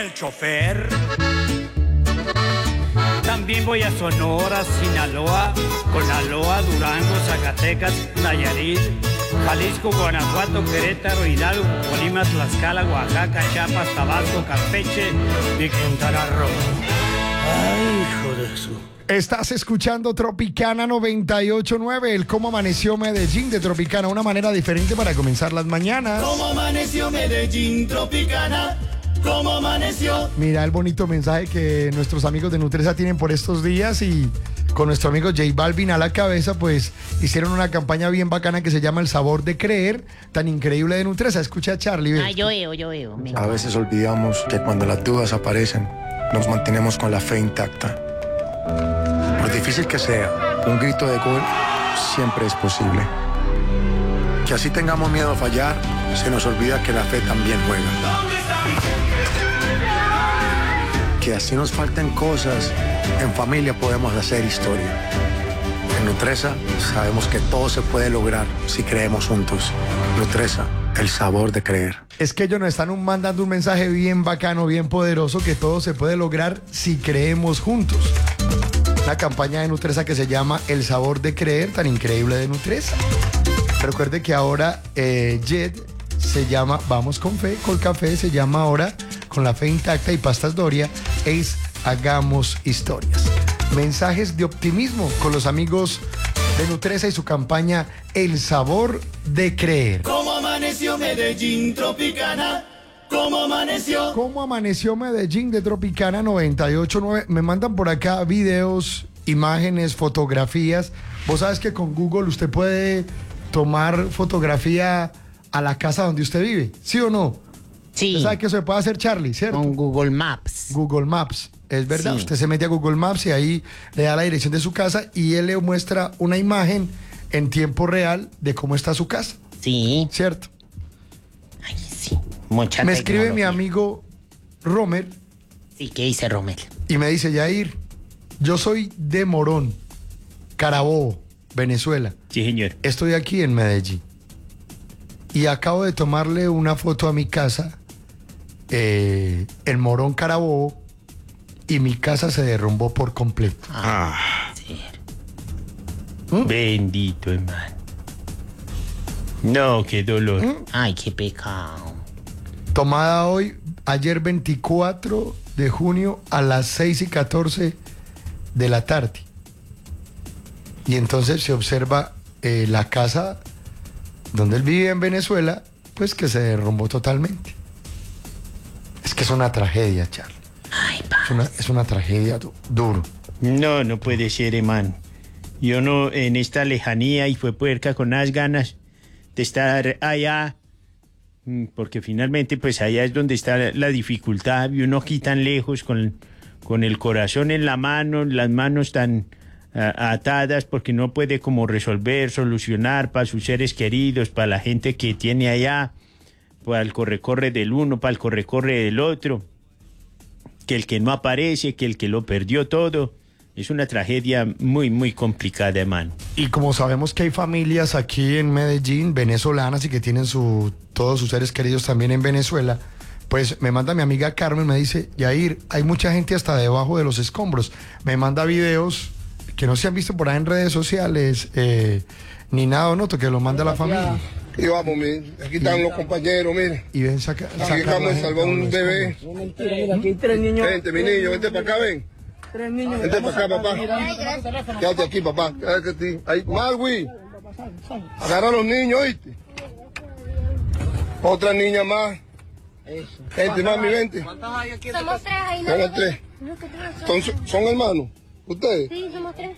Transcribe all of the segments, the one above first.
el chofer. También voy a Sonora, Sinaloa, Conaloa, Durango, Zacatecas, Nayarit, Jalisco, Guanajuato, Querétaro, Hidalgo, Colima, Tlaxcala, Oaxaca, Chiapas, Tabasco, Campeche y Quintana Roo. Ay, hijo de su... Estás escuchando Tropicana 98.9, el Cómo Amaneció Medellín de Tropicana, una manera diferente para comenzar las mañanas. ¿Cómo amaneció Medellín, Tropicana? ¿Cómo amaneció? Mira el bonito mensaje que nuestros amigos de Nutresa tienen por estos días y con nuestro amigo J Balvin a la cabeza, pues hicieron una campaña bien bacana que se llama El Sabor de Creer, tan increíble de Nutresa. Escucha a Charlie. ¿Ves? Yo veo. A veces olvidamos que cuando las dudas aparecen, nos mantenemos con la fe intacta. Por difícil que sea, un grito de gol siempre es posible. Que así tengamos miedo a fallar, se nos olvida que la fe también juega. Que así nos falten cosas, en familia podemos hacer historia. En Nutresa sabemos que todo se puede lograr si creemos juntos. Nutresa, el sabor de creer. Es que ellos nos están mandando un mensaje bien bacano, bien poderoso, que todo se puede lograr si creemos juntos. Una campaña de Nutresa que se llama El Sabor de Creer, tan increíble de Nutresa. Recuerde que ahora Jet se llama Vamos con Fe, con café se llama ahora Con la Fe Intacta y Pastas Doria es Hagamos Historias. Mensajes de optimismo con los amigos de Nutresa y su campaña El Sabor de Creer. ¿Cómo amaneció Medellín, Tropicana? ¿Cómo amaneció? ¿Cómo amaneció Medellín de Tropicana 98.9? Me mandan por acá videos, imágenes, fotografías. Vos sabes que con Google usted puede tomar fotografía a la casa donde usted vive, ¿sí o no? Sí. Usted sabe que eso se puede hacer, Charlie, ¿cierto? Con Google Maps. Google Maps, es verdad. Sí. Usted se mete a Google Maps y ahí le da la dirección de su casa y él le muestra una imagen en tiempo real de cómo está su casa, Sí. ¿cierto? Ay, sí. Mucha Me escribe mi tecnología. amigo Romer Sí, ¿qué dice Rommel? y me dice, Yair, yo soy de Morón, Carabobo, Venezuela. Sí, señor. Estoy aquí en Medellín y acabo de tomarle una foto a mi casa en Morón, Carabobo, y mi casa se derrumbó por completo. Sí. Bendito, hermano. No, qué dolor. Ay, qué pecado. Tomada hoy, ayer 24 de junio a las 6:14 de la tarde. Y entonces se observa la casa donde él vive en Venezuela, pues que se derrumbó totalmente. Es que es una tragedia, Charlie. Ay, pa. Es una tragedia duro. No, no puede ser, hermano. Yo no, en esta lejanía y fue puerca con las ganas de estar allá, porque finalmente pues allá es donde está la dificultad y uno aquí tan lejos con el corazón en la mano, las manos tan atadas porque no puede como resolver, solucionar para sus seres queridos, para la gente que tiene allá, para el corre-corre del uno, para el corre-corre del otro, que el que no aparece, que el que lo perdió todo. Es una tragedia muy, muy complicada, hermano. Y como sabemos que hay familias aquí en Medellín, venezolanas, y que tienen todos sus seres queridos también en Venezuela, pues me manda mi amiga Carmen, me dice, Yair, hay mucha gente hasta debajo de los escombros. Me manda videos que no se han visto por ahí en redes sociales, ni nada, ¿no? Que lo manda la familia. Y vamos, aquí están los compañeros, mire. Y ven, Aquí acabamos de salvar un bebé. Mira, aquí hay 3 niños. Vente, mi niño, vente para acá, ven. 3 niños. Vente para acá, papá. Quédate aquí, papá. Quédate aquí. Ahí, Marwi. Agarra a los niños, ¿oíste? Otra niña más. Vente, mami, vente. Somos 3 ahí, ¿no? Somos 3. ¿Son hermanos? ¿Ustedes? Sí, somos 3.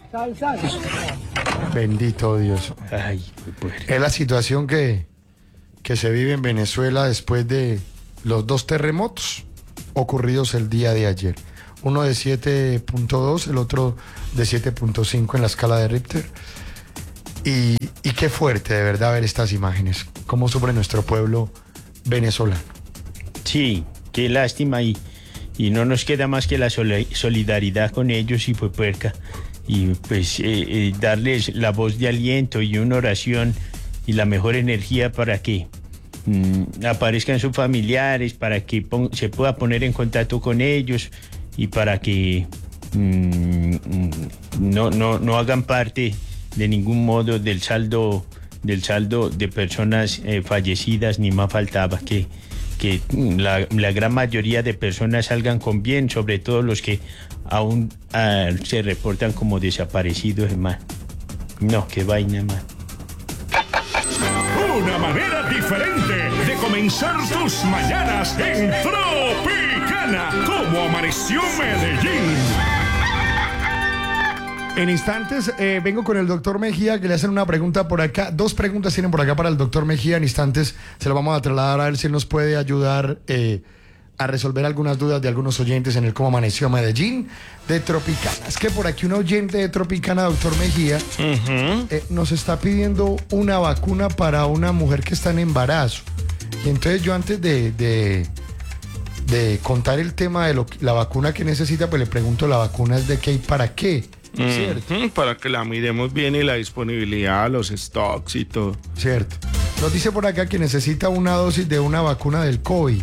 Bendito Dios. Ay, Es la situación que se vive en Venezuela después de los 2 terremotos ocurridos el día de ayer. Uno de 7.2, el otro de 7.5 en la escala de Richter. Y qué fuerte de verdad ver estas imágenes, cómo sufre nuestro pueblo venezolano. Sí, qué lástima y no nos queda más que la solidaridad con ellos y fue puerca. Y pues darles la voz de aliento y una oración y la mejor energía para que aparezcan sus familiares, para que se pueda poner en contacto con ellos y para que no hagan parte de ningún modo del saldo de personas fallecidas, ni más faltaba que la gran mayoría de personas salgan con bien, sobre todo los que aún se reportan como desaparecidos, hermano. No, qué vaina, hermano. Una manera diferente de comenzar tus mañanas en Tropicana. ¿Cómo amaneció Medellín? En instantes vengo con el doctor Mejía, que le hacen una pregunta por acá. 2 preguntas tienen por acá para el doctor Mejía. En instantes se lo vamos a trasladar a ver si él nos puede ayudar a resolver algunas dudas de algunos oyentes en el Cómo Amaneció Medellín de Tropicana. Es que por aquí un oyente de Tropicana, doctor Mejía, nos está pidiendo una vacuna para una mujer que está en embarazo. Y entonces yo antes de contar el tema de la vacuna que necesita, pues le pregunto, ¿la vacuna es de qué y para qué? ¿Cierto? Para que la miremos bien y la disponibilidad, los stocks y todo. Cierto. Nos dice por acá que necesita una dosis de una vacuna del COVID.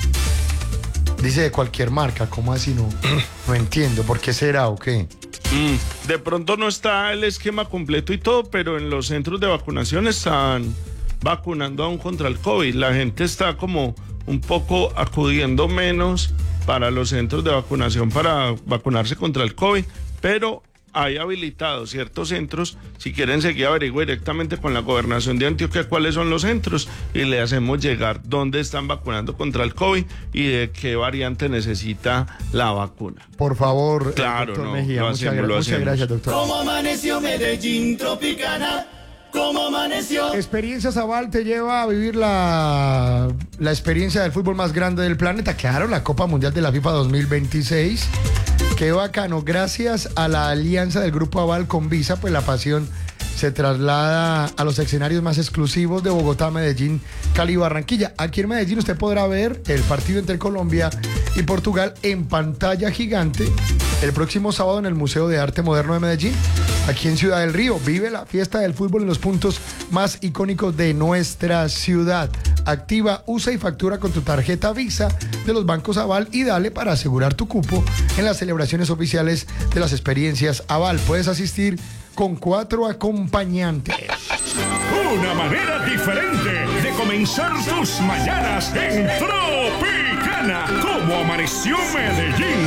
Dice de cualquier marca, ¿cómo así? No entiendo, ¿por qué será o qué? De pronto no está el esquema completo y todo, pero en los centros de vacunación están vacunando aún contra el COVID. La gente está como un poco acudiendo menos para los centros de vacunación para vacunarse contra el COVID, pero hay habilitados ciertos centros. Si quieren seguir, averigüe directamente con la Gobernación de Antioquia cuáles son los centros y le hacemos llegar dónde están vacunando contra el COVID y de qué variante necesita la vacuna. Por favor, claro, doctor Mejía, muchas gracias, doctor. ¿Cómo amaneció Medellín, Tropicana? ¿Cómo amaneció? Experiencia Zabal te lleva a vivir la experiencia del fútbol más grande del planeta. Claro, la Copa Mundial de la FIFA 2026. Qué bacano. Gracias a la alianza del Grupo Aval con Visa, pues la pasión se traslada a los escenarios más exclusivos de Bogotá, Medellín, Cali y Barranquilla. Aquí en Medellín usted podrá ver el partido entre Colombia y Portugal en pantalla gigante el próximo sábado en el Museo de Arte Moderno de Medellín. Aquí en Ciudad del Río vive la fiesta del fútbol en los puntos más icónicos de nuestra ciudad. Activa, usa y factura con tu tarjeta Visa de los bancos Aval y dale para asegurar tu cupo en las celebraciones oficiales de las experiencias Aval. Puedes asistir con 4 acompañantes. Una manera diferente de comenzar tus mañanas en Tropicana. ¿Cómo amaneció Medellín?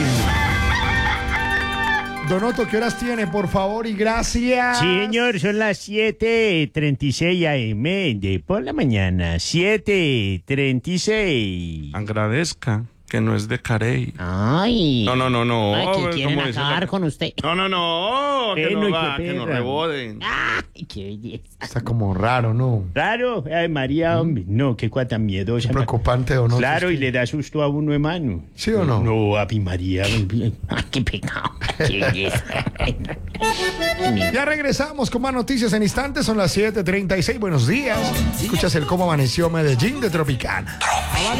Donoto, ¿qué horas tiene, por favor? Y gracias. Sí, señor, son las 7:36 AM de por la mañana. 7:36. Agradezca que no es de Carey. Ay. No. Ay, que quieren acabar con usted. No. Que no reboden. Ay, qué belleza. Está como raro, ¿no? Raro, ay, María, hombre. No, qué cuata miedosa. Preocupante, Donoto. Claro, y le da susto a uno, hermano. ¿Sí o no? No, a mi María. Ay, qué pecado. Qué belleza. Ya regresamos con más noticias en instantes. Son las 7:36. Buenos días. Escuchas el Cómo Amaneció Medellín de Tropicana.